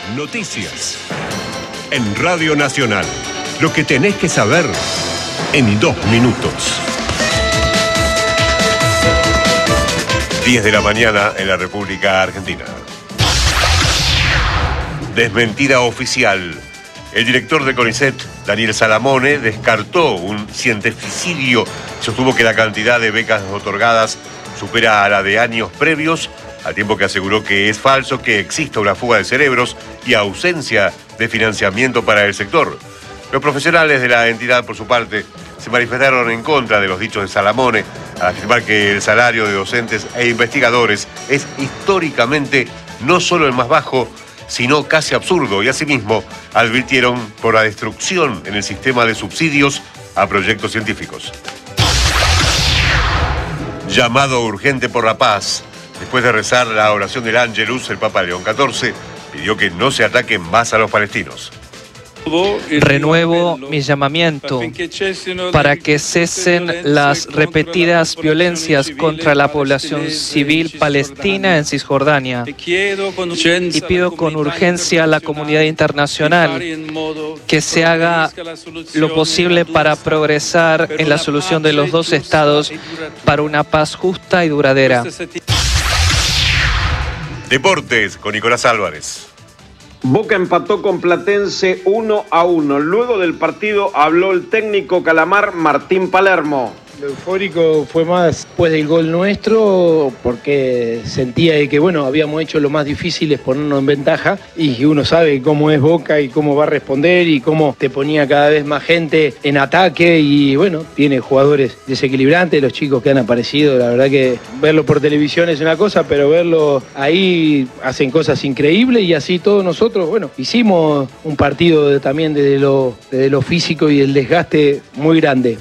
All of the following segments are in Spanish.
Noticias. En Radio Nacional. Lo que tenés que saber en 2 minutos. 10 de la mañana en la República Argentina. Desmentida oficial. El director de CONICET, Daniel Salamone, descartó un cientificidio. Sostuvo que la cantidad de becas otorgadas supera a la de años previos, al tiempo que aseguró que es falso que exista una fuga de cerebros y ausencia de financiamiento para el sector. Los profesionales de la entidad, por su parte, se manifestaron en contra de los dichos de Salamone al afirmar que el salario de docentes e investigadores es históricamente no solo el más bajo, sino casi absurdo, y asimismo advirtieron por la destrucción en el sistema de subsidios a proyectos científicos. Llamado urgente por la paz. Después de rezar la oración del Ángelus, el Papa León XIV pidió que no se ataquen más a los palestinos. Renuevo mi llamamiento para que cesen las repetidas violencias contra la población civil palestina en Cisjordania y pido con urgencia a la comunidad internacional que se haga lo posible para progresar en la solución de los 2 estados para una paz justa y duradera. Deportes con Nicolás Álvarez. Boca empató con Platense 1-1. Luego del partido habló el técnico calamar Martín Palermo. Lo eufórico fue más después del gol nuestro, porque sentía que, bueno, habíamos hecho lo más difícil, es ponernos en ventaja, y uno sabe cómo es Boca y cómo va a responder y cómo te ponía cada vez más gente en ataque, y bueno, tiene jugadores desequilibrantes, los chicos que han aparecido, la verdad que verlo por televisión es una cosa, pero verlo ahí hacen cosas increíbles, y así todos nosotros, bueno, hicimos un partido también desde lo físico y el desgaste muy grande.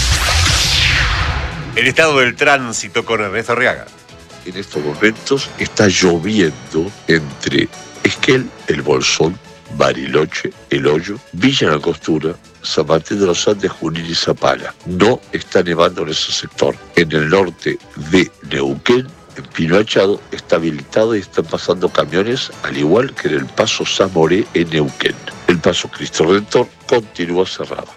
El estado del tránsito con Ernesto Arriaga. En estos momentos está lloviendo entre Esquel, El Bolsón, Bariloche, El Hoyo, Villa Langostura, San Martín de los Andes, Junín y Zapala. No está nevando en ese sector. En el norte de Neuquén, en Pino Achado, está habilitado y están pasando camiones, al igual que en el paso Zamoré en Neuquén. El paso Cristo Redentor continúa cerrado.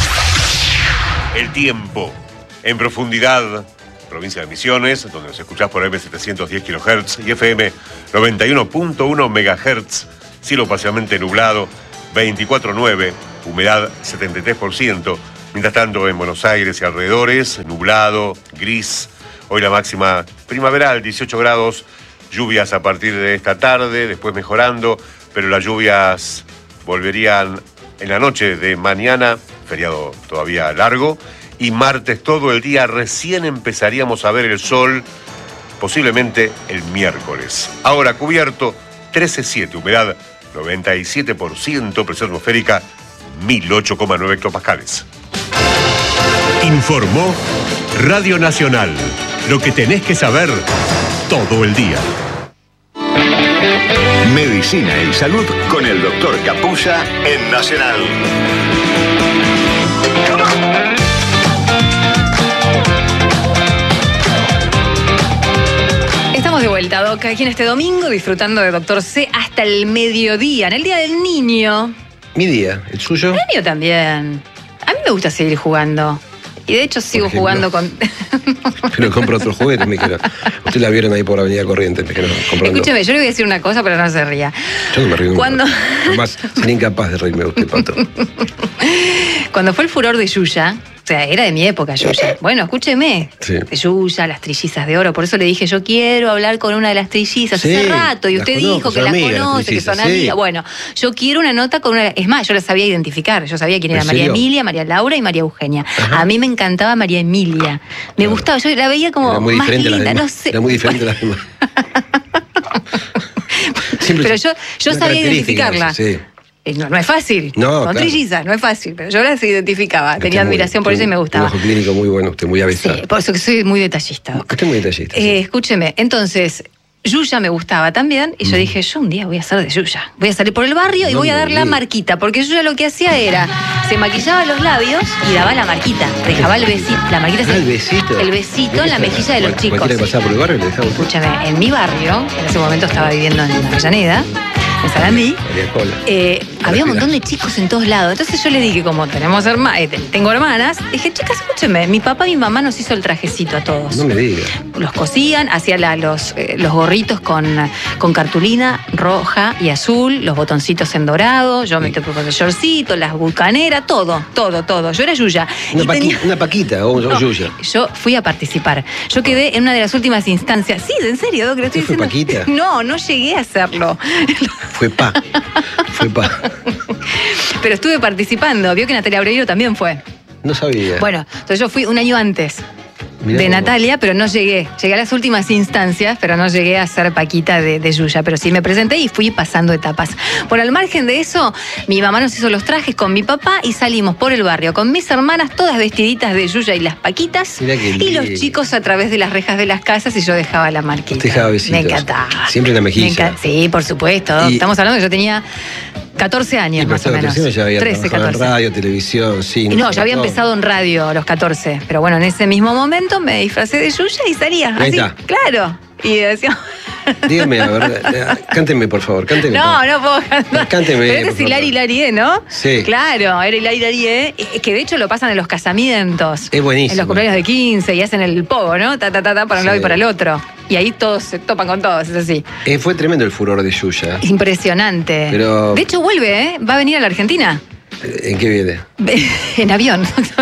El tiempo. En profundidad, provincia de Misiones, donde nos escuchás por M710 kHz y FM 91.1 MHz, cielo parcialmente nublado, 24,9, humedad 73%. Mientras tanto, en Buenos Aires y alrededores, nublado, gris. Hoy la máxima primaveral, 18 grados, lluvias a partir de esta tarde, después mejorando, pero las lluvias volverían en la noche de mañana, feriado todavía largo. Y martes todo el día recién empezaríamos a ver el sol, posiblemente el miércoles. Ahora cubierto, 13,7, humedad 97%, presión atmosférica 1008,9 hectopascales. Informó Radio Nacional. Lo que tenés que saber todo el día. Medicina y salud con el doctor Capuzza en Nacional. Estamos de vuelta, Doc, aquí en este domingo, disfrutando de Doctor C hasta el mediodía, en el Día del Niño. Mi día, ¿el suyo? El mío también. A mí me gusta seguir jugando. Y de hecho sigo jugando con... Pero compro otros juguetes, me dijeron. Ustedes la vieron ahí por Avenida Corrientes, me dijeron. Comprando. Escúcheme, yo le voy a decir una cosa, pero no se ría. Yo no me río. Cuando... Además, sería incapaz de reírme de usted, Pato. Cuando fue el furor de Yuya, o sea, era de mi época Yuya. Bueno, escúcheme. Sí. De Yuya, las trillizas de oro. Por eso le dije, yo quiero hablar con una de las trillizas Sí, hace rato. Y usted dijo que las conoce, que son amigas. Bueno, yo quiero una nota con una... Es más, yo las sabía identificar. Yo sabía quién era María Emilia, María Laura y María Eugenia. Ajá. A mí me encantaba María Emilia. Me gustaba, yo la veía como más linda, no sé. Era muy diferente a las demás. Pero yo sabía identificarla. Sí. No es fácil. No, con trillizas, no es fácil. Pero yo las identificaba. Tenía admiración por eso y me gustaba. Un ojo clínico muy bueno, usted muy avisado. Sí, por eso que soy muy detallista. Usted es muy detallista. Sí. Escúcheme, entonces, Yuya me gustaba también. Y yo dije, yo un día voy a ser de Yuya. Voy a salir por el barrio y voy a dar la marquita. Porque Yuya lo que hacía era, se maquillaba los labios y daba la marquita. Dejaba el besito. La marquita el besito. El besito en la mejilla de los chicos. ¿Cualquiera que pasaba por el barrio le dejaba? Escúchame, en mi barrio, en ese momento estaba viviendo en Avellaneda, en Sarandí, había un montón de chicos en todos lados. Entonces yo le dije, como tengo hermanas, dije, chicas, escúchenme, mi papá y mi mamá nos hizo el trajecito a todos. No me digas. Los cosían, hacían los gorritos con cartulina roja y azul, los botoncitos en dorado, yo me propuse el shortcito, las bucaneras, todo. Yo era Yuya. Una Paquita o Yuya. Yo fui a participar. Yo quedé en una de las últimas instancias. Sí, en serio, que lo estoy diciendo. ¿Fue Paquita? No llegué a hacerlo. Fue Pa. Pero estuve participando. Vio que Natalia Oreiro también fue. No sabía. Bueno, entonces yo fui un año antes de Natalia, pero no llegué. Llegué a las últimas instancias, pero no llegué a ser Paquita de Yuya. Pero sí me presenté y fui pasando etapas. Bueno, al margen de eso, mi mamá nos hizo los trajes con mi papá y salimos por el barrio con mis hermanas, todas vestiditas de Yuya y las Paquitas. Y los chicos a través de las rejas de las casas y yo dejaba la marquita. Dejaba besitos. Me encantaba. Siempre en la mejilla. Sí, por supuesto. Estamos hablando que yo tenía 14 años más o menos. Ya había 13, 14. En radio, televisión, cine. No, yo había empezado en radio a los 14. Pero bueno, en ese mismo momento me disfracé de Yuya y salía. Ahí así, está. Claro. Y decía... Dígame, a ver, cánteme, por favor, cánteme. No puedo cantar. Cánteme. Pero ese es Hilari Hilarie, ¿no? Sí. Claro, era Hilari Hilarie, que de hecho lo pasan en los casamientos. Es buenísimo. En los cumpleaños de 15 y hacen el pogo, ¿no? Para un lado y para el otro. Y ahí todos se topan con todos, es así. Fue tremendo el furor de Yuya. Impresionante. Pero... De hecho vuelve, va a venir a la Argentina. ¿En qué viene? En avión.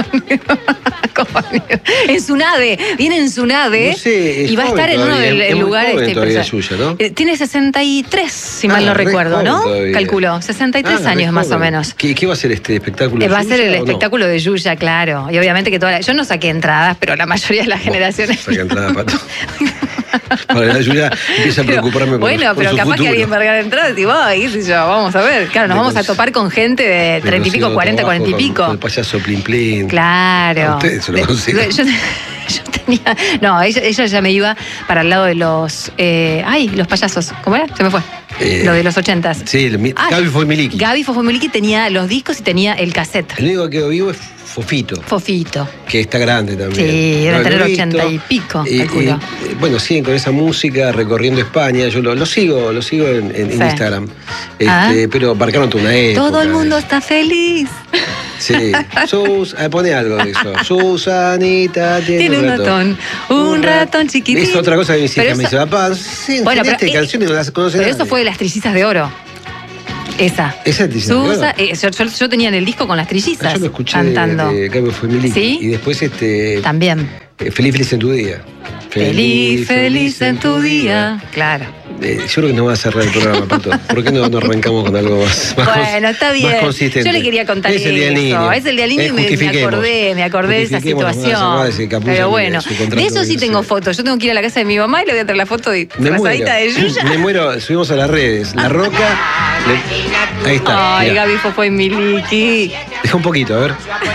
En su nave. Viene en su nave. No sé, y va a estar en uno del lugar. Yuya, ¿no? Tiene 63, si mal no recuerdo, ¿no? Todavía. Calculó. 63 años más o menos. ¿Qué va a ser este espectáculo? Va a ser el espectáculo de Yuya, claro. Y obviamente que yo no saqué entradas, pero la mayoría de las generaciones. Saqué entradas, Pato. Para la Yuya empieza a preocuparme por pero su capaz futuro. que alguien va a regalar entradas y vamos a ver. Claro, nos vamos a topar con gente de 30 y pico, 40, 40 y pico. Con el payaso Plin Plin. Claro. Ustedes se lo consiguen. Yo tenía... No, ella ya me iba para el lado de los... los payasos. ¿Cómo era? Se me fue. Lo de los 80s. Sí, Gaby Fofomiliki. Gaby Fofomiliki tenía los discos y tenía el cassette. El único que quedó vivo es Fofito. Que está grande también. Sí, debe tener 80 y pico, calculo. Bueno, siguen con esa música recorriendo España. Yo lo sigo en Instagram. Pero marcaron toda una época. Todo el mundo está feliz. Sí. Pone algo de eso. Susanita tiene un ratón chiquitito. Es otra cosa que me hiciste. Me dice, papá, bueno, pero canciones no las conocen. Pero eso fue de las Trillizas de Oro. Esa es Trillizas de Oro. Yo tenía en el disco con las Trillizas. Yo lo escuché cantando. De Gaby Fofomiliki. ¿Sí? Y después también. Feliz en tu día. Feliz en tu día. Claro. Yo creo que no va a cerrar el programa, Pato. ¿Por qué no arrancamos con algo más bueno, está bien. Más consistente? Yo le quería contar Es el Día del Niño. Es el Día del Niño y me acordé de esa situación. Pero bueno, de eso sí tengo fotos. Yo tengo que ir a la casa de mi mamá y le voy a traer la foto disfrazadita de Yuya. Me muero, subimos a las redes. La Roca. Ahí está. Ay, Gaby Fofomiliki. Deja un poquito, a ver.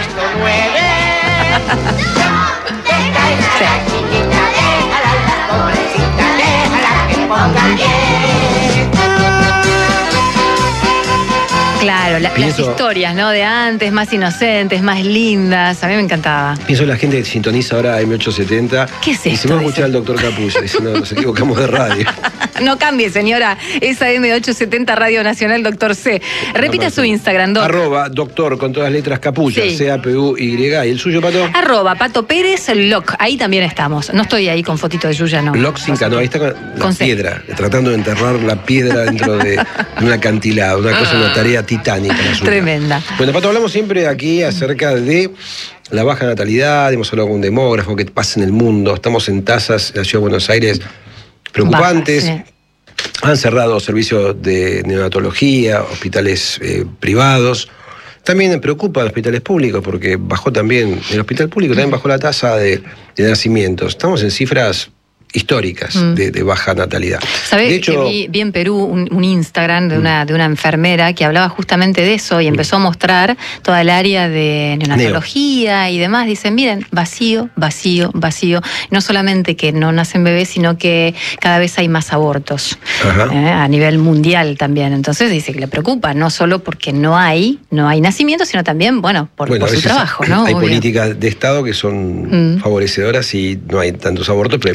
Claro, las historias, ¿no? De antes, más inocentes, más lindas. A mí me encantaba. Pienso en la gente que sintoniza ahora M870. ¿Qué es esto? Y se va a escuchar al doctor Capullo. Dice, no, nos equivocamos de radio. No cambie, señora. Esa M870 Radio Nacional Doctor C. Repita su Instagram, Doc. @doctor con todas letras Capullo. Sí. CAPUY. ¿Y el suyo, Pato? Pato Pérez Loc. Ahí también estamos. No estoy ahí con fotito de Yuya, no. Loc sin cano. Ahí está con la piedra. Tratando de enterrar la piedra dentro de un acantilado. Una tarea titánica. Tremenda. Bueno, Pato, hablamos siempre aquí acerca de la baja natalidad. Hemos hablado con un demógrafo, qué pasa en el mundo. Estamos en tasas en la Ciudad de Buenos Aires preocupantes. Baja, sí. Han cerrado servicios de neonatología, hospitales privados. También preocupa a los hospitales públicos porque bajó también, en el hospital público también bajó la tasa de nacimientos. Estamos en cifras históricas de baja natalidad. ¿Sabés que vi en Perú un Instagram de una enfermera que hablaba justamente de eso y empezó a mostrar toda el área de neonatología y demás? Dicen, miren, vacío. No solamente que no nacen bebés, sino que cada vez hay más abortos a nivel mundial también. Entonces dice que le preocupa, no solo porque no hay nacimientos, sino también, por su trabajo, ¿no? Hay políticas de Estado que son favorecedoras y no hay tantos abortos, pero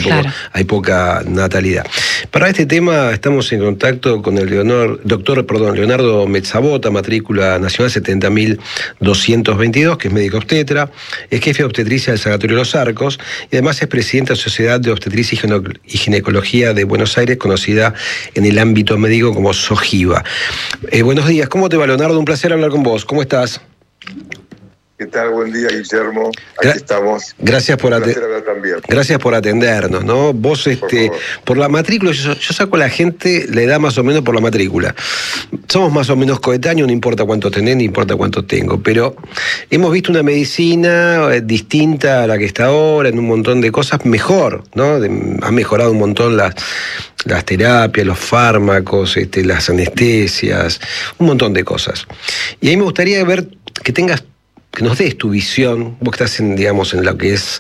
hay poca natalidad. Para este tema estamos en contacto con el doctor Leonardo Mezzabota, matrícula nacional 70.222, que es médico obstetra, es jefe de obstetricia del Sanatorio Los Arcos y además es presidente de la Sociedad de Obstetricia y Ginecología de Buenos Aires, conocida en el ámbito médico como SOGIVA. Buenos días, ¿cómo te va, Leonardo? Un placer hablar con vos. ¿Cómo estás? ¿Qué tal? Buen día, Guillermo. Aquí estamos. Gracias por atendernos, ¿no? Vos, por la matrícula, yo saco a la gente la edad más o menos por la matrícula. Somos más o menos coetáneos, no importa cuánto tenés, ni importa cuánto tengo, pero hemos visto una medicina distinta a la que está ahora, en un montón de cosas, mejor, ¿no? Han mejorado un montón las terapias, los fármacos, las anestesias, un montón de cosas. Y a mí me gustaría ver que nos des tu visión, vos que estás en lo que es,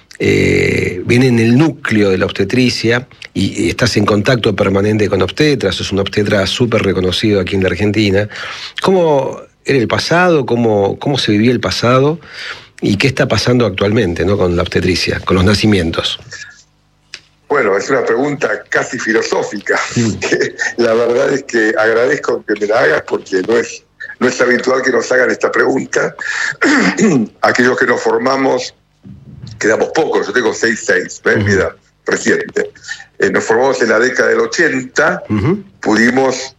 viene en el núcleo de la obstetricia y estás en contacto permanente con obstetras, sos un obstetra súper reconocido aquí en la Argentina. ¿Cómo era el pasado? ¿Cómo se vivía el pasado? ¿Y qué está pasando actualmente, ¿no? Con la obstetricia, con los nacimientos? Bueno, es una pregunta casi filosófica. Que la verdad es que agradezco que me la hagas porque no es habitual que nos hagan esta pregunta. Aquellos que nos formamos, quedamos pocos, yo tengo 6'6", ¿ves? Mi edad reciente. Nos formamos en la década del 80, pudimos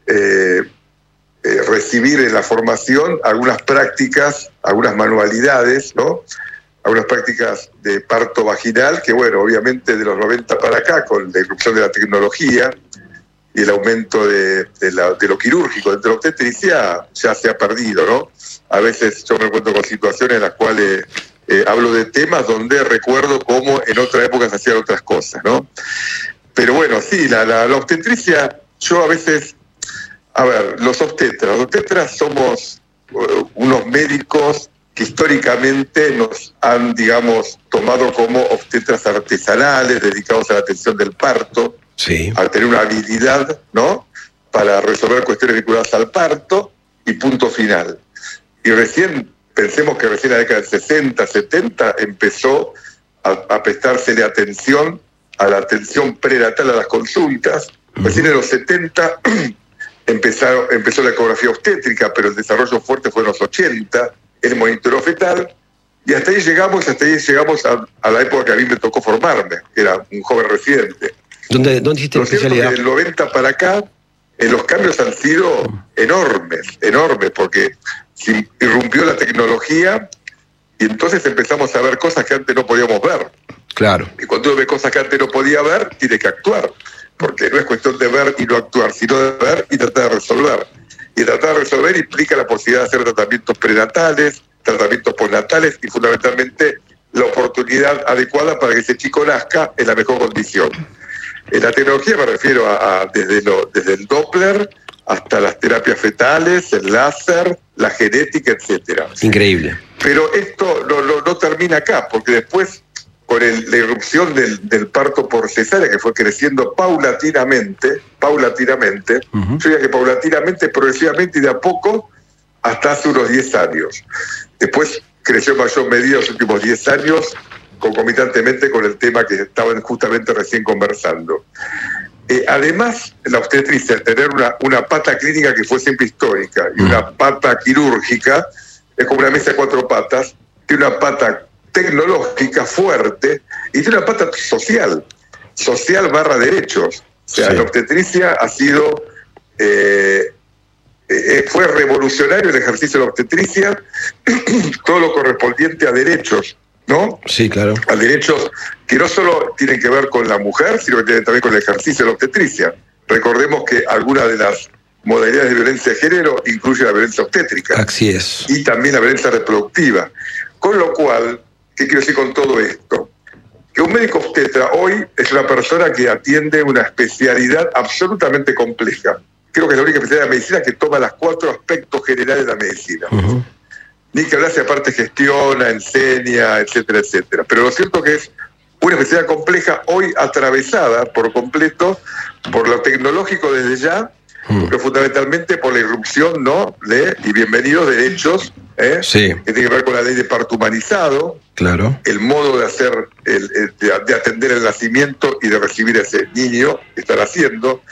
recibir en la formación algunas prácticas, algunas manualidades, ¿no? Algunas prácticas de parto vaginal, que bueno, obviamente de los 90 para acá, con la irrupción de la tecnología y el aumento de lo quirúrgico dentro de la obstetricia, ya se ha perdido, ¿no? A veces yo me encuentro con situaciones en las cuales hablo de temas donde recuerdo cómo en otra época se hacían otras cosas, ¿no? Pero bueno, sí, la obstetricia, yo a veces, los obstetras somos unos médicos que históricamente nos han, tomado como obstetras artesanales, dedicados a la atención del parto, sí, a tener una habilidad, ¿no?, para resolver cuestiones vinculadas al parto y punto final. Y pensemos que recién en la década del 60, 70 empezó a prestársele atención a la atención prenatal, a las consultas. Recién en los 70 empezó la ecografía obstétrica, pero el desarrollo fuerte fue en los 80, el monitoreo fetal, y hasta ahí llegamos a la época que a mí me tocó formarme, que era un joven residente. ¿Dónde hiciste la especialidad? Del 90 para acá, los cambios han sido enormes, porque se irrumpió la tecnología y entonces empezamos a ver cosas que antes no podíamos ver. Claro. Y cuando uno ve cosas que antes no podía ver, tiene que actuar, porque no es cuestión de ver y no actuar, sino de ver y tratar de resolver. Y tratar de resolver implica la posibilidad de hacer tratamientos prenatales, tratamientos postnatales y fundamentalmente la oportunidad adecuada para que ese chico nazca en la mejor condición. En la tecnología me refiero desde el Doppler hasta las terapias fetales, el láser, la genética, etcétera. Increíble. Pero esto no termina acá, porque después, con la irrupción del parto por cesárea, que fue creciendo paulatinamente, yo diría que paulatinamente, progresivamente y de a poco, hasta hace unos 10 años. Después creció en mayor medida los últimos 10 años, concomitantemente con el tema que estaban justamente recién conversando. Además, la obstetricia, al tener una pata clínica que fue siempre histórica y una pata quirúrgica, es como una mesa de 4 patas, tiene una pata tecnológica fuerte y tiene una pata social / derechos. O sea, sí, la obstetricia ha sido, fue revolucionario el ejercicio de la obstetricia, todo lo correspondiente a derechos, ¿no? Sí, claro. A derechos que no solo tienen que ver con la mujer, sino que tienen también con el ejercicio de la obstetricia. Recordemos que algunas de las modalidades de violencia de género incluyen la violencia obstétrica. Así es. Y también la violencia reproductiva. Con lo cual, ¿qué quiero decir con todo esto? Que un médico obstetra hoy es una persona que atiende una especialidad absolutamente compleja. Creo que es la única especialidad de medicina que toma los 4 aspectos generales de la medicina. Ni que hablar si aparte gestiona, enseña, etcétera, etcétera. Pero lo cierto que es una especialidad compleja hoy atravesada por completo por lo tecnológico desde ya, pero fundamentalmente por la irrupción, ¿no?, y bienvenidos derechos Sí. Que tiene que ver con la ley de parto humanizado. Claro. El modo de hacer, de atender el nacimiento y de recibir a ese niño que están haciendo.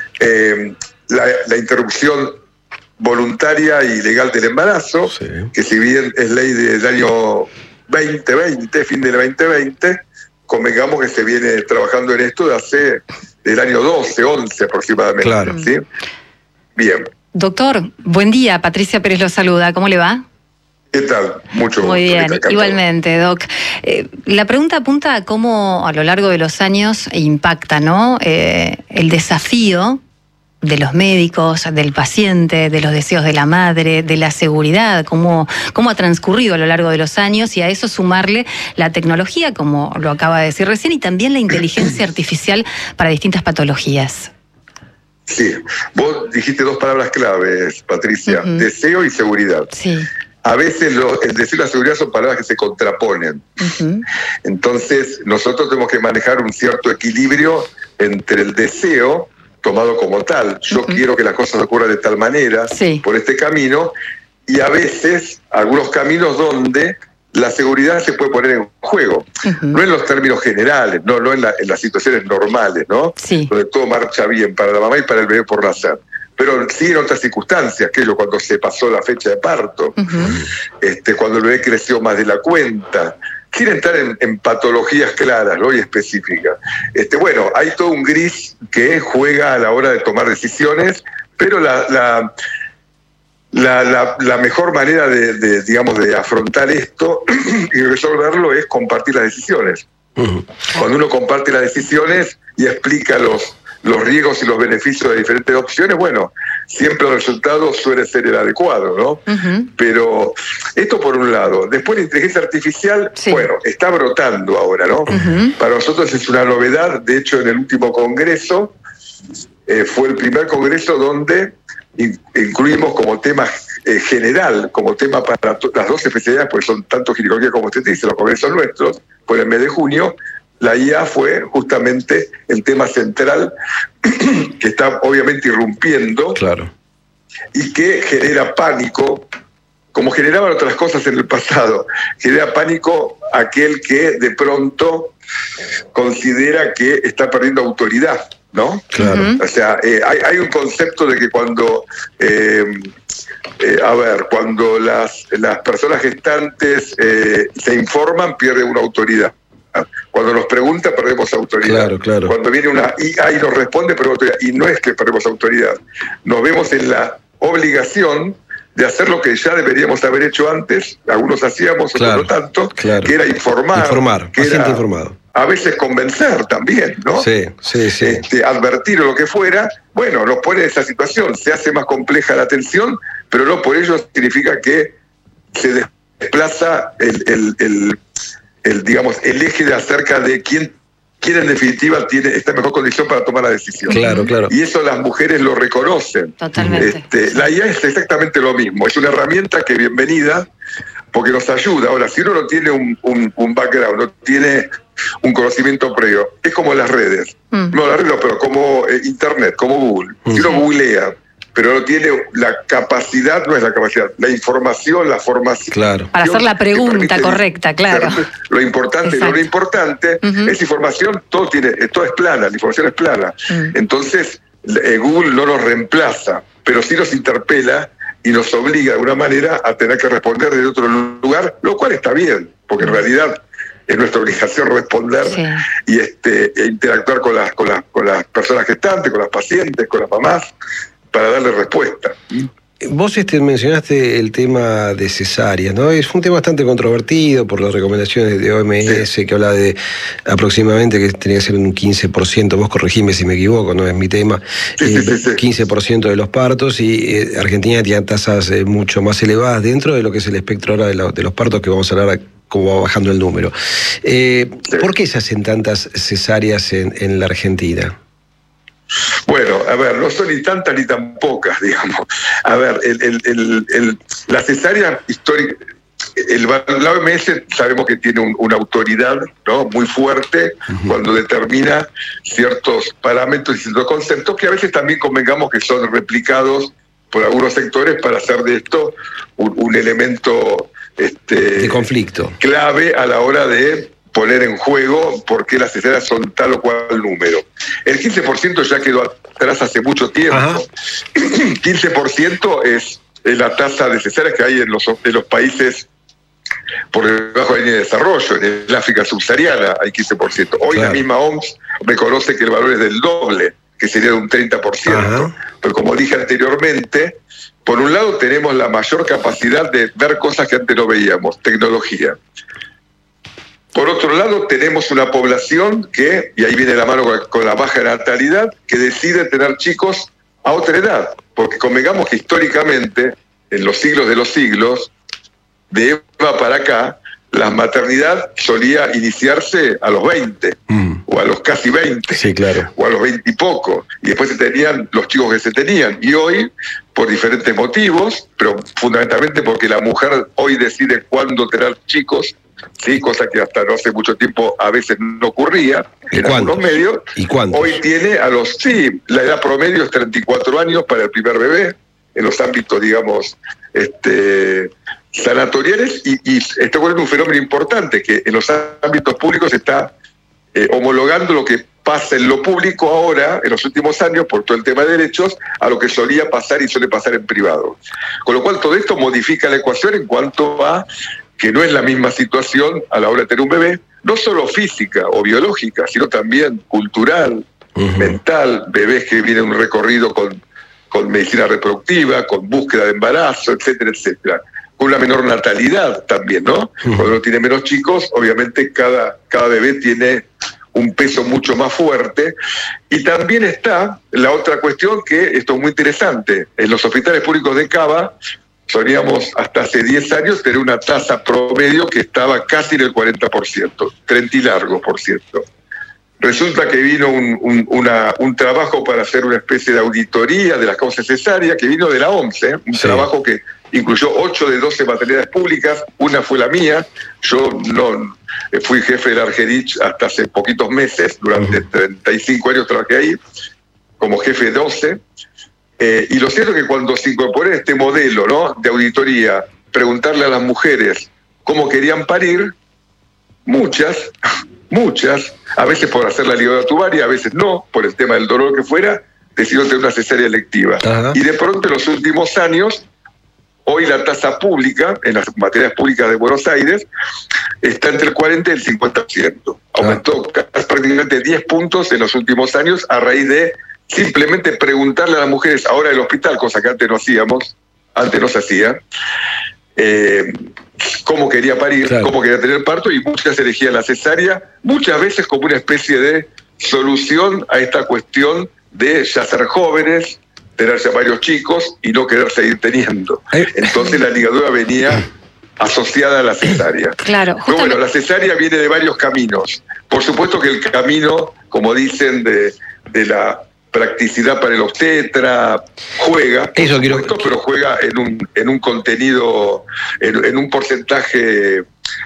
La interrupción voluntaria y legal del embarazo, sí, que si bien es ley del año 2020, fin del 2020, convengamos que se viene trabajando en esto desde el año 12, 11 aproximadamente. Claro. ¿Sí? Bien. Doctor, buen día. Patricia Pérez lo saluda. ¿Cómo le va? ¿Qué tal? Mucho gusto. Muy bien, igualmente, Doc. La pregunta apunta a cómo a lo largo de los años impacta, ¿no? El desafío de los médicos, del paciente, de los deseos de la madre, de la seguridad, cómo ha transcurrido a lo largo de los años, y a eso sumarle la tecnología, como lo acaba de decir recién, y también la inteligencia artificial para distintas patologías. Sí, vos dijiste dos palabras claves, Patricia, deseo y seguridad. Sí. A veces el deseo y la seguridad son palabras que se contraponen. Entonces, nosotros tenemos que manejar un cierto equilibrio entre el deseo tomado como tal. Yo quiero que las cosas ocurran de tal manera, sí, por este camino, y a veces algunos caminos donde la seguridad se puede poner en juego. No en los términos generales, no en las situaciones normales, ¿no? Sí. Donde todo marcha bien para la mamá y para el bebé por nacer. Pero sí en otras circunstancias, cuando se pasó la fecha de parto, cuando el bebé creció más de la cuenta, sin entrar en patologías claras, ¿no? Y específicas. Bueno, hay todo un gris que juega a la hora de tomar decisiones, pero la mejor manera de afrontar esto y resolverlo es compartir las decisiones. Cuando uno comparte las decisiones y explica los riesgos y los beneficios de diferentes opciones, bueno, siempre el resultado suele ser el adecuado, ¿no? Pero esto por un lado. Después la inteligencia artificial, sí, bueno, está brotando ahora, ¿no? Para nosotros es una novedad. De hecho, en el último congreso, fue el primer congreso donde incluimos como tema general, como tema para las dos especialidades, porque son tanto ginecología como obstetricia, los congresos nuestros, por el mes de junio. La IA fue justamente el tema central que está obviamente irrumpiendo, claro, y que genera pánico, como generaban otras cosas en el pasado. Genera pánico aquel que de pronto considera que está perdiendo autoridad, ¿no? Claro. O sea, hay un concepto de que cuando cuando las personas gestantes se informan, pierde una autoridad. Cuando nos pregunta, perdemos autoridad. Claro, claro. Cuando viene una IA y nos responde, perdemos autoridad. Y no es que perdemos autoridad. Nos vemos en la obligación de hacer lo que ya deberíamos haber hecho antes, algunos hacíamos, otros no tanto, que era informar, que era informado. A veces convencer también, ¿no? Sí. Advertir o lo que fuera. Bueno, nos pone en esa situación, se hace más compleja la atención, pero no por ello significa que se desplaza el eje de acerca de quién en definitiva está en mejor condición para tomar la decisión. Claro. Y eso las mujeres lo reconocen. Totalmente. La IA es exactamente lo mismo. Es una herramienta que bienvenida porque nos ayuda. Ahora, si uno no tiene un background, no tiene un conocimiento previo, es como las redes. No las redes, pero como Internet, como Google. Si uno googlea, pero no tiene la capacidad, no es la capacidad, la información, la formación. Claro. Para hacer la pregunta correcta, claro. Lo importante y lo no importante es información, todo es plana, la información es plana. Entonces, Google no nos reemplaza, pero sí nos interpela y nos obliga de alguna manera a tener que responder desde otro lugar, lo cual está bien, porque en realidad es nuestra obligación responder y e interactuar con las personas gestantes, con las pacientes, con las mamás, para darle respuesta. Vos mencionaste el tema de cesáreas, ¿no? Es un tema bastante controvertido por las recomendaciones de OMS, que habla de aproximadamente que tenía que ser un 15%, vos corregime si me equivoco, no es mi tema, 15% de los partos, y Argentina tiene tasas mucho más elevadas dentro de lo que es el espectro ahora de los partos, que vamos a hablar cómo va bajando el número. ¿Por qué se hacen tantas cesáreas en la Argentina? Bueno, a ver, no son ni tantas ni tan pocas, digamos. A ver, la cesárea histórica, la OMS sabemos que tiene una autoridad, ¿no?, muy fuerte cuando determina ciertos parámetros y ciertos conceptos que a veces también convengamos que son replicados por algunos sectores para hacer de esto un elemento de conflicto clave a la hora de poner en juego por qué las cesáreas son tal o cual número. El 15% ya quedó atrás hace mucho tiempo. Ajá. 15% es la tasa de cesáreas que hay en los países por debajo de la línea de desarrollo. En el África subsahariana hay 15%. Hoy la misma OMS reconoce que el valor es del doble, que sería de un 30%. Ajá. Pero como dije anteriormente, por un lado tenemos la mayor capacidad de ver cosas que antes no veíamos, tecnología. Por otro lado, tenemos una población que, y ahí viene la mano con la baja natalidad, que decide tener chicos a otra edad. Porque convengamos que históricamente, en los siglos de los siglos, de Eva para acá, la maternidad solía iniciarse a los 20, o a los casi 20, sí, claro, o a los 20 y poco, y después se tenían los chicos que se tenían. Y hoy, por diferentes motivos, pero fundamentalmente porque la mujer hoy decide cuándo tener chicos, sí, cosa que hasta no hace mucho tiempo a veces no ocurría en algunos medios. ¿Y cuántos? Hoy tiene la edad promedio es 34 años para el primer bebé, en los ámbitos, digamos, sanatoriales, y está ocurriendo un fenómeno importante, que en los ámbitos públicos se está homologando lo que pasa en lo público ahora, en los últimos años, por todo el tema de derechos, a lo que solía pasar y suele pasar en privado. Con lo cual todo esto modifica la ecuación en cuanto a que no es la misma situación a la hora de tener un bebé, no solo física o biológica, sino también cultural, mental, bebés que vienen un recorrido con medicina reproductiva, con búsqueda de embarazo, etcétera, etcétera. Con una menor natalidad también, ¿no? Cuando uno tiene menos chicos, obviamente cada bebé tiene un peso mucho más fuerte. Y también está la otra cuestión, que esto es muy interesante. En los hospitales públicos de Cava solíamos hasta hace 10 años tener una tasa promedio que estaba casi en el 40%, 30 y largo, por cierto. Resulta que vino un trabajo para hacer una especie de auditoría de las causas cesáreas, que vino de la OMS, un trabajo que incluyó 8 de 12 maternidades públicas, una fue la mía. Yo no fui jefe del Argerich hasta hace poquitos meses, durante 35 años trabajé ahí, como jefe de 12. Y lo cierto es que cuando se incorporó este modelo, ¿no?, de auditoría, preguntarle a las mujeres cómo querían parir, muchas, a veces por hacer la ligadura tubaria, a veces no, por el tema del dolor que fuera, decidieron tener una cesárea electiva. Ajá. Y de pronto en los últimos años, hoy la tasa pública, en las materias públicas de Buenos Aires, está entre el 40 y el 50%. Aumentó prácticamente 10 puntos en los últimos años a raíz de simplemente preguntarle a las mujeres ahora del hospital, cosa que antes no hacíamos, antes no se hacía, cómo quería parir, cómo quería tener parto, y muchas elegían la cesárea, muchas veces como una especie de solución a esta cuestión de ya ser jóvenes, tener ya varios chicos y no querer seguir teniendo. Entonces la ligadura venía asociada a la cesárea. Claro. Pero bueno, la cesárea viene de varios caminos. Por supuesto que el camino, como dicen, de la practicidad para el obstetra juega, por supuesto, pero juega en un contenido, en un porcentaje,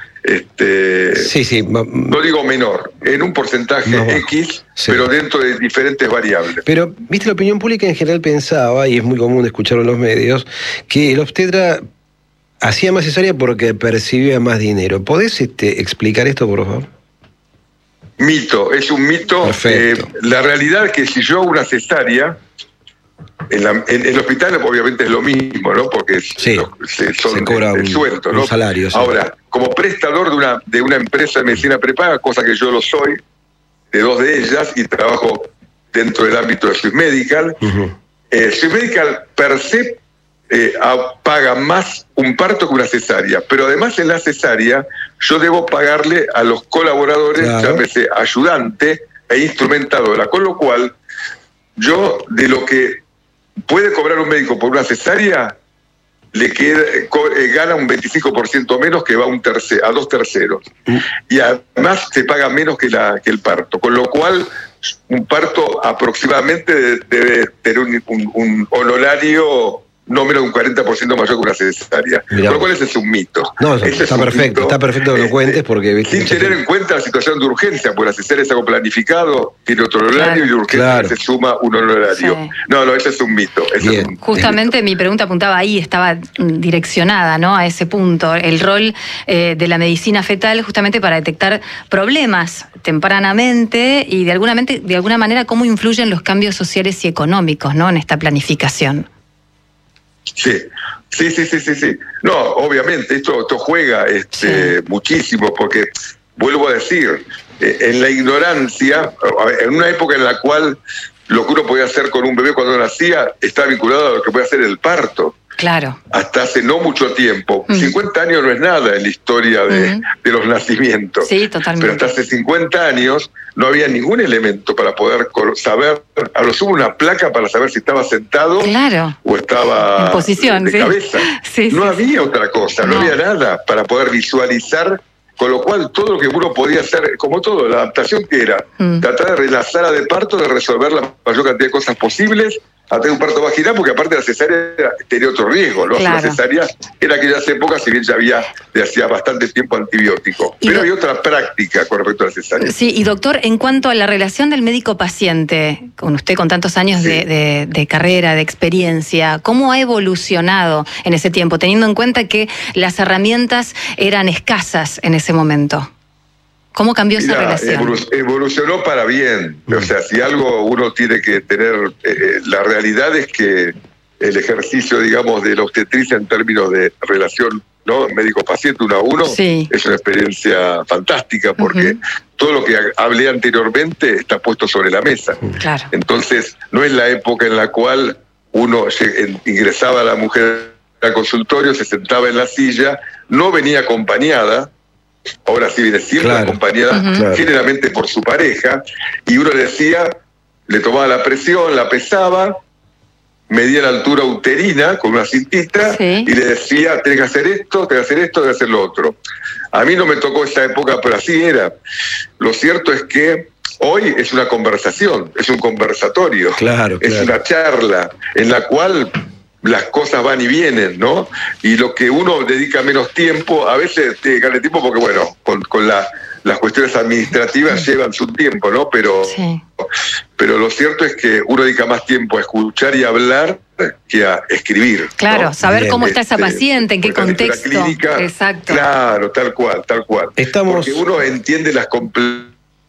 no digo menor, en un porcentaje X, pero dentro de diferentes variables. Pero, viste, la opinión pública en general pensaba, y es muy común escucharlo en los medios, que el obstetra hacía más cesárea porque percibía más dinero. ¿Podés explicar esto, por favor? Mito, es un mito. La realidad es que si yo hago una cesárea, en el hospital obviamente es lo mismo, ¿no? Porque se cobra el sueldo, ¿no? Un salario. Sí. Ahora, como prestador de una empresa de medicina prepaga, cosa que yo lo soy, de 2 de ellas, y trabajo dentro del ámbito de Swiss Medical, Swiss Medical per se paga más un parto que una cesárea, pero además en la cesárea yo debo pagarle a los colaboradores, llámese ayudante e instrumentadora, con lo cual yo, de lo que puede cobrar un médico por una cesárea, le gana un 25% menos, que va a 2 terceros. Y además se paga menos que el parto, con lo cual un parto aproximadamente debe tener un honorario no menos de un 40% mayor que una cesárea. Mirá. Por lo cual ese es un mito. No, está perfecto, está perfecto que lo cuentes porque... Sin tener en cuenta la situación de urgencia, porque la cesárea es algo planificado, tiene otro horario y de urgencia se suma un horario. Sí. No, ese es un mito. Justamente mi pregunta apuntaba ahí, estaba direccionada, ¿no?, a ese punto, el rol de la medicina fetal justamente para detectar problemas tempranamente y de alguna manera cómo influyen los cambios sociales y económicos, ¿no?, en esta planificación. Sí. No, obviamente, esto juega muchísimo, porque, vuelvo a decir, en la ignorancia, en una época en la cual lo que uno podía hacer con un bebé cuando nacía está vinculado a lo que puede hacer el parto. Claro. Hasta hace no mucho tiempo. 50 años no es nada en la historia de los nacimientos. Sí, totalmente. Pero hasta hace 50 años no había ningún elemento para poder saber, a lo sumo una placa para saber si estaba sentado o estaba en posición, de cabeza. No había otra cosa, no había nada para poder visualizar, con lo cual todo lo que uno podía hacer, como todo, la adaptación que era, tratar de la sala de parto, de resolver la mayor cantidad de cosas posibles, a tener un parto vaginal, porque aparte la cesárea tenía otro riesgo, ¿no? La cesárea en aquellas épocas, si bien ya había de hacía bastante tiempo antibiótico. Pero hay otra práctica con respecto a la cesárea. Sí, y doctor, en cuanto a la relación del médico-paciente, con usted con tantos años de carrera, de experiencia, ¿cómo ha evolucionado en ese tiempo, teniendo en cuenta que las herramientas eran escasas en ese momento? ¿Cómo cambió esa relación? Evolucionó para bien. O sea, si algo uno tiene que tener, la realidad es que el ejercicio, digamos, de la obstetricia en términos de relación, ¿no?, médico-paciente 1 a 1, es una experiencia fantástica, porque todo lo que hablé anteriormente está puesto sobre la mesa. Claro. Entonces, no es la época en la cual uno ingresaba a la mujer al consultorio, se sentaba en la silla, no venía acompañada. Ahora sí viene siempre acompañada generalmente por su pareja, y uno le decía, le tomaba la presión, la pesaba, medía la altura uterina con una cintita y le decía, tenés que hacer esto, tenés que hacer esto, tenés que hacer lo otro. A mí no me tocó esa época, pero así era. Lo cierto es que hoy es una conversación, es un conversatorio, es una charla en la cual las cosas van y vienen, ¿no? Y lo que uno dedica menos tiempo, a veces te gana tiempo porque, bueno, con las cuestiones administrativas llevan su tiempo, ¿no? Pero lo cierto es que uno dedica más tiempo a escuchar y hablar que a escribir. Claro, ¿no? saber cómo está esa paciente, en qué contexto. Clínica, exacto. Claro, tal cual. Porque uno entiende las complejidades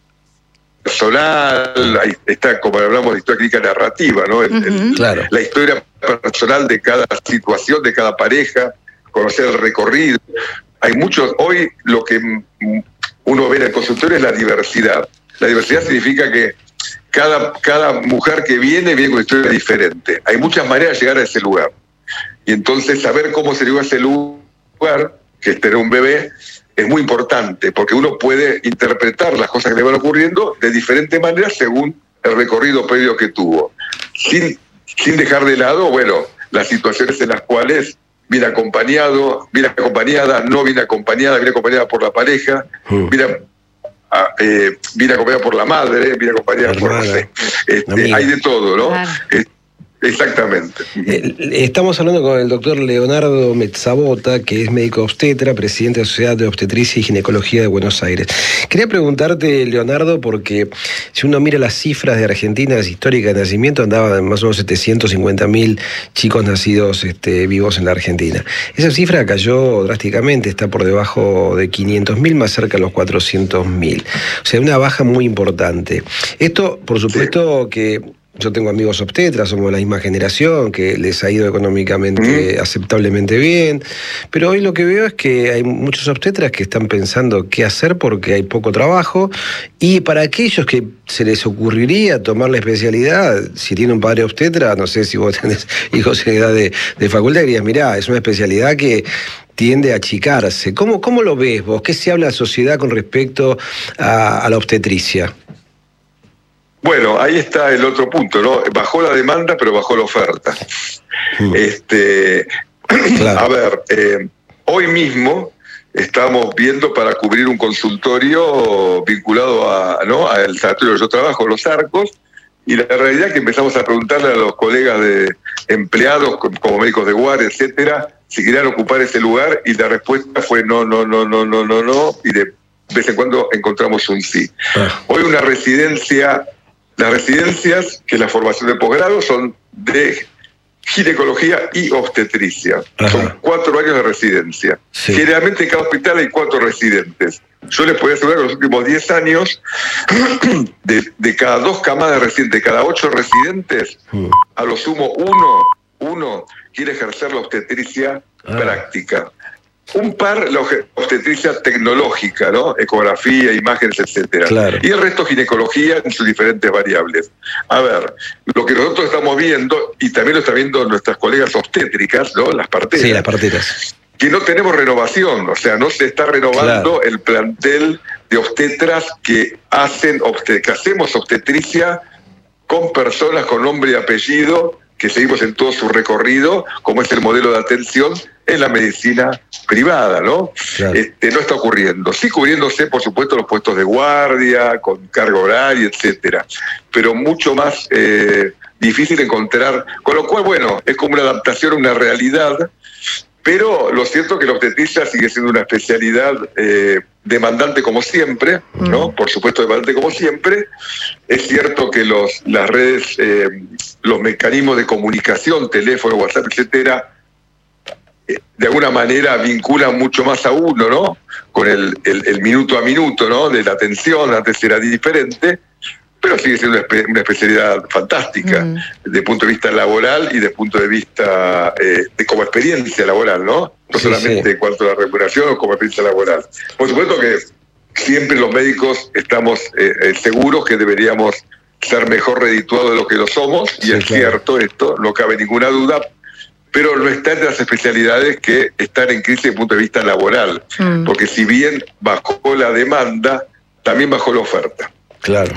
personal, ahí está, como hablamos de historia clínica narrativa, ¿no? La historia personal de cada situación, de cada pareja, conocer el recorrido. Hay muchos, hoy lo que uno ve en el consultorio es la diversidad. La diversidad significa que cada mujer que viene con una historia diferente. Hay muchas maneras de llegar a ese lugar. Y entonces saber cómo se llegó a ese lugar, que es tener un bebé, es muy importante, porque uno puede interpretar las cosas que le van ocurriendo de diferentes maneras según el recorrido previo que tuvo. Sin dejar de lado, bueno, las situaciones en las cuales viene acompañado, viene acompañada, no viene acompañada por la pareja, viene acompañada por la madre, viene acompañada por, no sé, hay de todo, ¿no? Claro. Exactamente. Estamos hablando con el doctor Leonardo Mezzabota, que es médico obstetra, presidente de la Sociedad de Obstetricia y Ginecología de Buenos Aires. Quería preguntarte, Leonardo, porque si uno mira las cifras de Argentina, las históricas de nacimiento, andaban más o menos 750.000 chicos nacidos vivos en la Argentina. Esa cifra cayó drásticamente, está por debajo de 500.000, más cerca de los 400.000. O sea, una baja muy importante. Esto, por supuesto, que yo tengo amigos obstetras, somos de la misma generación, que les ha ido económicamente aceptablemente bien, pero hoy lo que veo es que hay muchos obstetras que están pensando qué hacer porque hay poco trabajo, y para aquellos que se les ocurriría tomar la especialidad, si tiene un padre obstetra, no sé si vos tenés hijos en edad de facultad, dirías, mirá, es una especialidad que tiende a achicarse. ¿Cómo lo ves vos? ¿Qué se habla en la sociedad con respecto a la obstetricia? Bueno, ahí está el otro punto, ¿no? Bajó la demanda, pero bajó la oferta. Claro. A ver, hoy mismo estamos viendo para cubrir un consultorio vinculado al sanatorio donde yo trabajo, Los Arcos, Y la realidad es que empezamos a preguntarle a los colegas de empleados, como médicos de guardia, etcétera, si querían ocupar ese lugar, y la respuesta fue no, y de vez en cuando encontramos un sí. Hoy una residencia, las residencias, que es la formación de posgrado, son de ginecología y obstetricia. Son 4 años de residencia. Generalmente en cada hospital hay 4 residentes. Yo les puedo asegurar que en los últimos 10 años, de cada 2 camadas de residentes, de cada 8 residentes, a lo sumo uno quiere ejercer la obstetricia práctica. Un par la obstetricia tecnológica, ¿no? Ecografía, imágenes, etcétera. Claro. Y el resto ginecología en sus diferentes variables. A ver, lo que nosotros estamos viendo, y también lo están viendo nuestras colegas obstétricas, ¿no? Las parteras. Sí, las parteras. Que no tenemos renovación, o sea, no se está renovando el plantel de obstetras que hacemos obstetricia con personas con nombre y apellido, que seguimos en todo su recorrido, como es el modelo de atención en la medicina privada, ¿no? Claro. No está ocurriendo. Sí cubriéndose, por supuesto, los puestos de guardia, con carga horaria, etcétera, pero mucho más difícil encontrar, con lo cual, bueno, es como una adaptación a una realidad, pero lo cierto es que la obstetricia sigue siendo una especialidad demandante como siempre, ¿no? Por supuesto demandante como siempre. Es cierto que las redes, los mecanismos de comunicación, teléfono, WhatsApp, etcétera, de alguna manera vinculan mucho más a uno, ¿no? Con el minuto a minuto, ¿no? De la atención, antes era diferente, pero sigue siendo una especialidad fantástica desde el punto de vista laboral y desde el punto de vista como experiencia laboral, ¿no? No solamente en cuanto a la remuneración o como experiencia laboral. Por supuesto que siempre los médicos estamos seguros que deberíamos ser mejor redituados de lo que lo somos, y es cierto esto, no cabe ninguna duda, pero no está entre las especialidades que están en crisis desde el punto de vista laboral, porque si bien bajó la demanda, también bajó la oferta. Claro.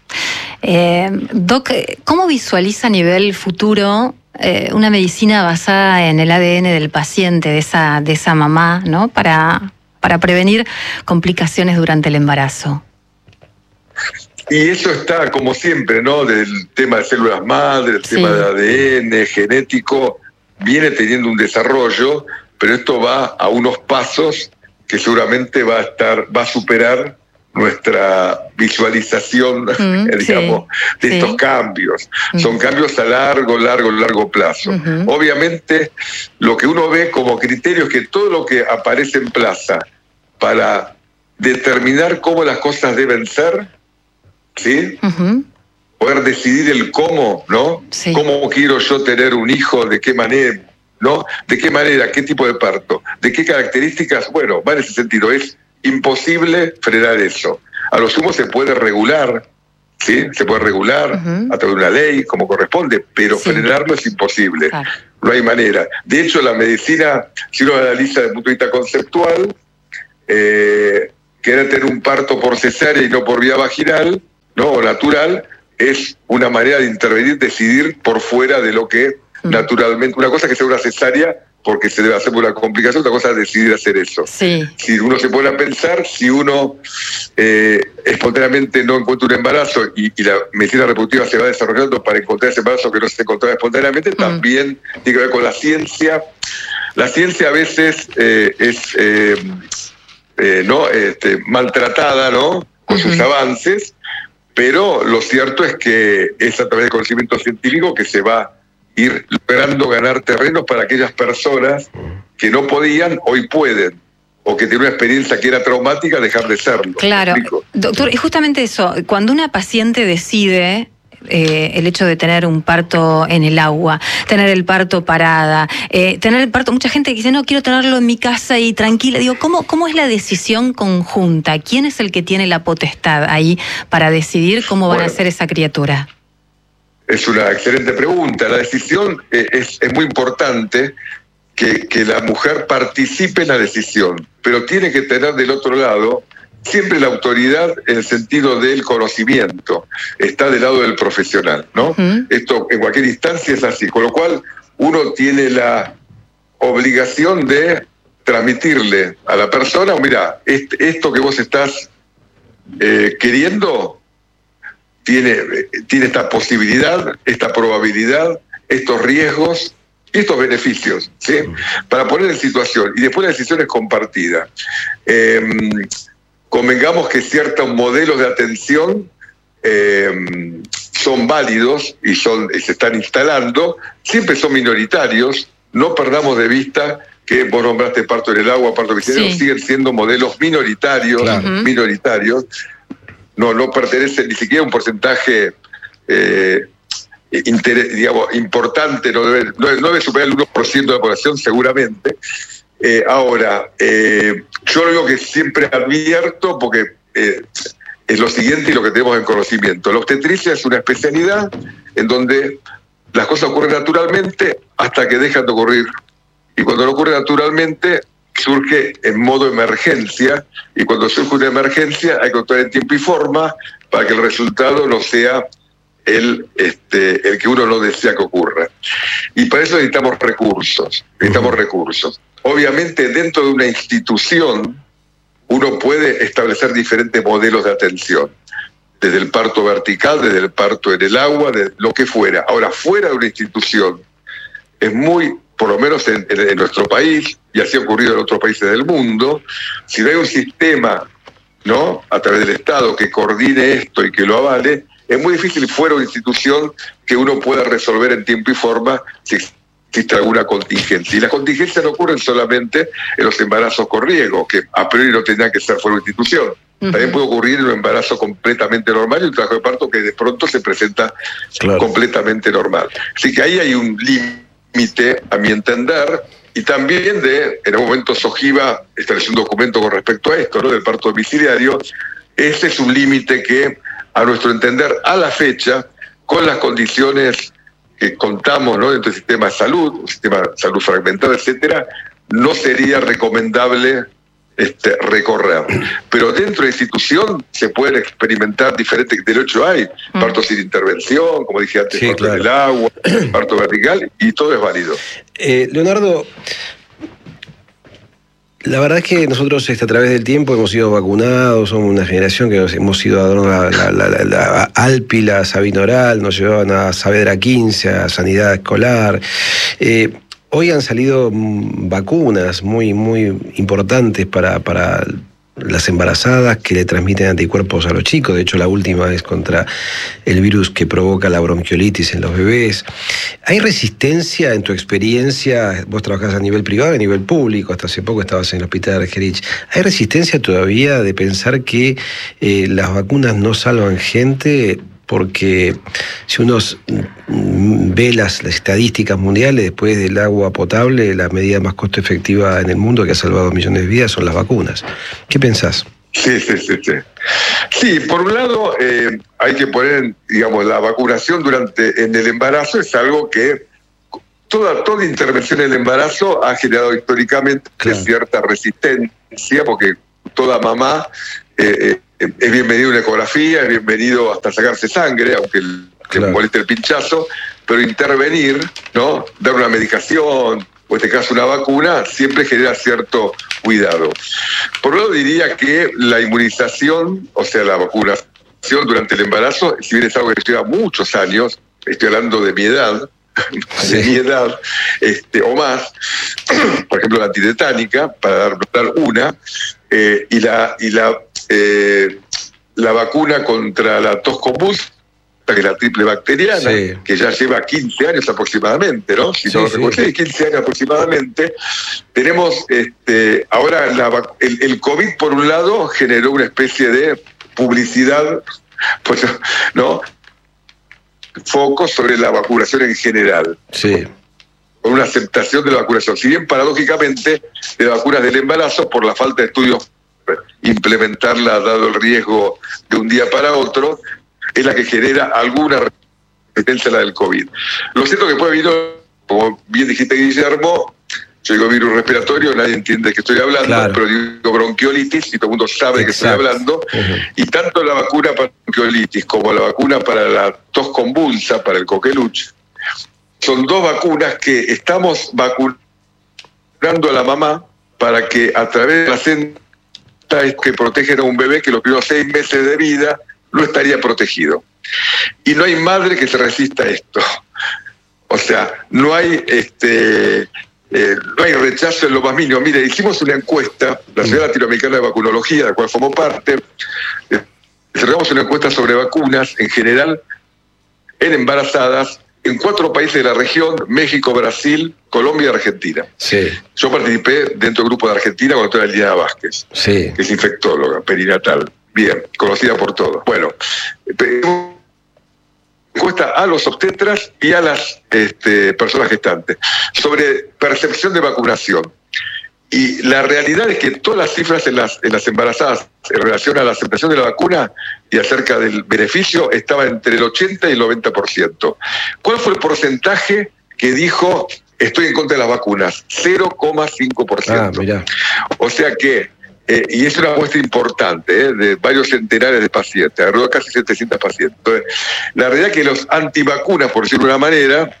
Doc, ¿cómo visualiza a nivel futuro una medicina basada en el ADN del paciente, de esa mamá, ¿no? Para prevenir complicaciones durante el embarazo? Y eso está, como siempre, ¿no? Del tema de células madre, el tema de ADN, genético, viene teniendo un desarrollo, pero esto va a unos pasos que seguramente va a superar nuestra visualización, digamos, de estos cambios. Son cambios a largo plazo. Obviamente, lo que uno ve como criterio es que todo lo que aparece en plaza para determinar cómo las cosas deben ser, ¿sí? Poder decidir el cómo, ¿no? ¿Cómo quiero yo tener un hijo? ¿De qué manera? ¿No? ¿De qué manera? ¿Qué tipo de parto? ¿De qué características? Bueno, va en ese sentido. Es imposible frenar eso. A lo sumo se puede regular, ¿sí? Se puede regular a través de una ley, como corresponde, pero frenarlo es imposible. Claro. No hay manera. De hecho, la medicina, si uno analiza desde el punto de vista conceptual, querer tener un parto por cesárea y no por vía vaginal, ¿no? O natural, es una manera de intervenir, decidir por fuera de lo que naturalmente, una cosa que sea una cesárea porque se debe hacer por una complicación, otra cosa es decidir hacer eso. Si uno se pone a pensar, si uno espontáneamente no encuentra un embarazo y la medicina reproductiva se va desarrollando para encontrar ese embarazo que no se encontraba espontáneamente, también tiene que ver con la ciencia. La ciencia a veces es maltratada, ¿no? Con sus avances, pero lo cierto es que es a través del conocimiento científico que se va ir logrando ganar terrenos para aquellas personas que no podían, hoy pueden, o que tienen una experiencia que era traumática, dejar de serlo. Claro, doctor, y justamente eso, cuando una paciente decide el hecho de tener un parto en el agua, tener el parto parada, tener el parto, mucha gente dice, no, quiero tenerlo en mi casa y tranquila. Digo, ¿cómo es la decisión conjunta? ¿Quién es el que tiene la potestad ahí para decidir cómo van a ser esa criatura? Es una excelente pregunta. La decisión es muy importante que la mujer participe en la decisión, pero tiene que tener del otro lado siempre la autoridad en el sentido del conocimiento. Está del lado del profesional, ¿no? Esto en cualquier instancia es así, con lo cual uno tiene la obligación de transmitirle a la persona, mira, esto que vos estás queriendo, tiene esta posibilidad, esta probabilidad, estos riesgos y estos beneficios, ¿sí? Para poner en situación. Y después la decisión es compartida. Convengamos que ciertos modelos de atención son válidos y se están instalando, siempre son minoritarios. No perdamos de vista que vos nombraste parto en el agua, parto visceral, siguen siendo modelos minoritarios, minoritarios. No pertenecen ni siquiera a un porcentaje importante, no debe superar el 1% de la población seguramente. Ahora, yo lo que siempre advierto, porque es lo siguiente y lo que tenemos en conocimiento. La obstetricia es una especialidad en donde las cosas ocurren naturalmente hasta que dejan de ocurrir. Y cuando no ocurre naturalmente, surge en modo emergencia, y cuando surge una emergencia hay que actuar en tiempo y forma para que el resultado no sea el que uno no desea que ocurra. Y para eso necesitamos recursos. Obviamente, dentro de una institución, uno puede establecer diferentes modelos de atención, desde el parto vertical, desde el parto en el agua, de lo que fuera. Ahora, fuera de una institución, es muy, por lo menos en nuestro país, y así ha ocurrido en otros países del mundo, si no hay un sistema, ¿no?, a través del Estado que coordine esto y que lo avale, es muy difícil fuera de una institución que uno pueda resolver en tiempo y forma si existe alguna contingencia. Y las contingencias no ocurren solamente en los embarazos con riesgo, que a priori no tendrían que ser fuera de una institución. También puede ocurrir en un embarazo completamente normal y un trabajo de parto que de pronto se presenta completamente normal. Así que ahí hay un límite, a mi entender, y también en un momento SOGIVA estableció un documento con respecto a esto, ¿no?, del parto domiciliario. Ese es un límite que, a nuestro entender, a la fecha, con las condiciones que contamos, ¿no?, dentro del sistema de salud, un sistema de salud fragmentado, etcétera, no sería recomendable recorrer. Pero dentro de la institución se pueden experimentar diferentes, de hecho hay partos sin intervención, como dije antes, parto en el agua, parto vertical, y todo es válido. Leonardo, la verdad es que nosotros a través del tiempo hemos sido vacunados, somos una generación que hemos ido a la ALPI, la Sabina Oral, nos llevaban a Saavedra 15, a Sanidad Escolar. Hoy han salido vacunas muy, muy importantes para las embarazadas que le transmiten anticuerpos a los chicos. De hecho, la última es contra el virus que provoca la bronquiolitis en los bebés. ¿Hay resistencia en tu experiencia? Vos trabajás a nivel privado, a nivel público, hasta hace poco estabas en el hospital de Argerich. ¿Hay resistencia todavía de pensar que las vacunas no salvan gente? Porque si uno ve las estadísticas mundiales, después del agua potable, la medida más costo efectiva en el mundo que ha salvado millones de vidas son las vacunas. ¿Qué pensás? Sí. Sí, por un lado, hay que poner, digamos, la vacunación en el embarazo es algo que toda intervención en el embarazo ha generado históricamente cierta resistencia, porque toda mamá es bienvenido una ecografía, es bienvenido hasta sacarse sangre, aunque le moleste el pinchazo, pero intervenir, ¿no?, dar una medicación, o en este caso una vacuna, siempre genera cierto cuidado. Por un lado diría que la inmunización, o sea, la vacunación durante el embarazo, si bien es algo que lleva muchos años, estoy hablando de mi edad, o más, por ejemplo la antitetánica, para dar una, y la vacuna contra la tos convulsa, que es la triple bacteriana, que ya lleva 15 años aproximadamente, ¿no? Si no recuerdo, 15 años aproximadamente. Tenemos ahora el COVID, por un lado, generó una especie de publicidad, pues, ¿no?, foco sobre la vacunación en general. Con una aceptación de la vacunación. Si bien, paradójicamente, de vacunas del embarazo, por la falta de estudios, implementarla dado el riesgo de un día para otro, es la que genera alguna resistencia a la del COVID. Lo cierto que puede venir, como bien dijiste, Guillermo, yo digo virus respiratorio, nadie entiende de qué estoy hablando, pero digo bronquiolitis y todo el mundo sabe de qué estoy hablando. Y tanto la vacuna para la bronquiolitis como la vacuna para la tos convulsa, para el coqueluche, son dos vacunas que estamos vacunando a la mamá para que a través de la placenta que protegen a un bebé que los primeros 6 meses de vida no estaría protegido. Y no hay madre que se resista a esto. O sea, no hay no hay rechazo en lo más mínimo. Mire, hicimos una encuesta, la Sociedad Latinoamericana de Vacunología, de la cual formo parte, cerramos una encuesta sobre vacunas en general en embarazadas en 4 países de la región: México, Brasil, Colombia y Argentina. Sí. Yo participé dentro del grupo de Argentina con la doctora Liliana Vázquez, sí, que es infectóloga perinatal, bien, conocida por todos. Bueno, encuesta a los obstetras y a las personas gestantes sobre percepción de vacunación. Y la realidad es que todas las cifras en las embarazadas en relación a la aceptación de la vacuna y acerca del beneficio estaban entre el 80 y el 90%. ¿Cuál fue el porcentaje que dijo estoy en contra de las vacunas? 0,5%. Ah, mirá. O sea que, y es una muestra importante, de varios centenares de pacientes, alrededor de casi 700 pacientes. Entonces, la realidad es que los antivacunas, por decirlo de una manera,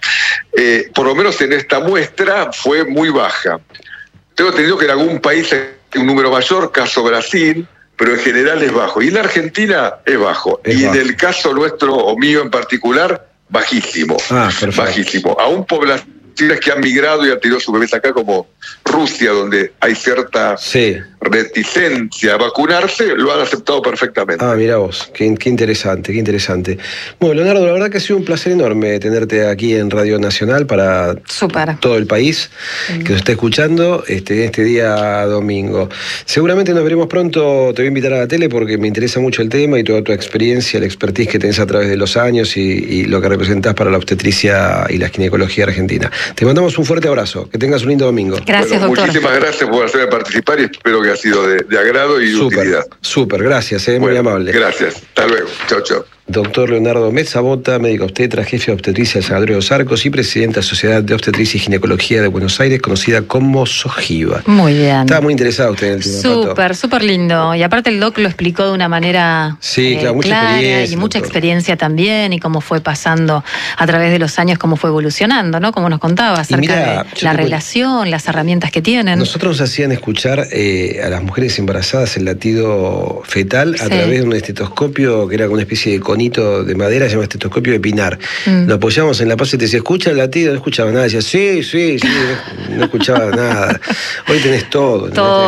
por lo menos en esta muestra, fue muy baja. Tengo entendido que en algún país hay un número mayor, caso Brasil, pero en general es bajo. Y en la Argentina es bajo. En el caso nuestro, o mío en particular, bajísimo. Bajísimo. Aún poblaciones que han migrado y han tenido sus bebés acá, como Rusia, donde hay cierta reticencia a vacunarse, lo han aceptado perfectamente. Ah, mirá vos, qué interesante, qué interesante. Bueno, Leonardo, la verdad que ha sido un placer enorme tenerte aquí en Radio Nacional para todo el país que nos está escuchando este día domingo. Seguramente nos veremos pronto, te voy a invitar a la tele porque me interesa mucho el tema y toda tu experiencia, la expertise que tenés a través de los años y lo que representás para la obstetricia y la ginecología argentina. Te mandamos un fuerte abrazo, que tengas un lindo domingo. Gracias, doctor. Muchísimas gracias por hacerme participar y espero que ha sido de agrado y utilidad. Súper, gracias, muy amable. Gracias, hasta luego. Chao, chao. Doctor Leonardo Mezzabota, médico obstetra, jefe de obstetricia del Sanatorio de los Arcos y presidente de la Sociedad de Obstetricia y Ginecología de Buenos Aires, conocida como SOGIVA. Muy bien. Estaba muy interesado usted en el tema. Súper lindo. Y aparte el doc lo explicó de una manera claro, mucha clara experiencia, y mucha experiencia también, y cómo fue pasando a través de los años, cómo fue evolucionando, ¿no? Como nos contaba acerca de la relación, las herramientas que tienen. Nosotros nos hacían escuchar a las mujeres embarazadas el latido fetal a través de un estetoscopio que era una especie de conito de madera, se llama estetoscopio de Pinar. Lo apoyamos en la panza y te decía, ¿escucha el latido? No escuchaba nada. Decía, sí, no escuchaba nada. Hoy tenés todo.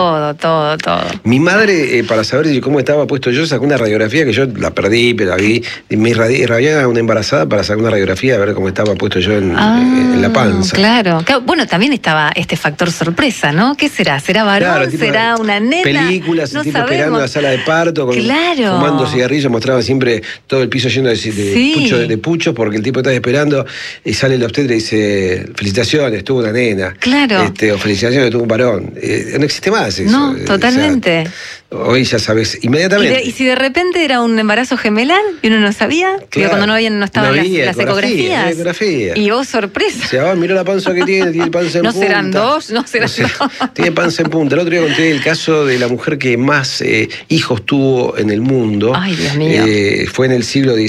Todo. Mi madre, para saber cómo estaba puesto yo, sacó una radiografía que yo la perdí, pero la vi. Me irradiaba a una embarazada para sacar una radiografía a ver cómo estaba puesto yo en la panza. Claro. Bueno, también estaba este factor sorpresa, ¿no? ¿Qué será? ¿Será varón? Claro, ¿Será una nena? Películas, no tipo sabemos. esperando la sala de parto, fumando cigarrillos, mostraba siempre todo el piso lleno de puchos, porque el tipo estaba esperando y sale el obstetra y dice, felicitaciones, tuvo una nena. Claro. O felicitaciones, tuvo un varón. No existe más eso. No, totalmente. O sea, hoy ya sabes inmediatamente. ¿Y si de repente era un embarazo gemelar y uno no sabía? Claro. Cuando no estaban las ecografías. Y vos, sorpresa. O sea, miró la panza que tiene panza en punta. Serán dos. Tiene panza en punta. El otro día conté el caso de la mujer que más hijos tuvo en el mundo. Ay, Dios mío. Fue en el siglo XIX.